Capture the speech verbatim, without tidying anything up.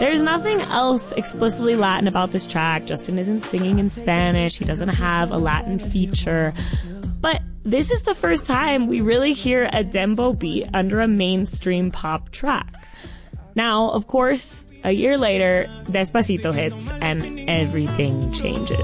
There's nothing else explicitly Latin about this track. Justin isn't singing in Spanish. He doesn't have a Latin feature. But this is the first time we really hear a dembow beat under a mainstream pop track. Now, of course, a year later, Despacito hits and everything changes.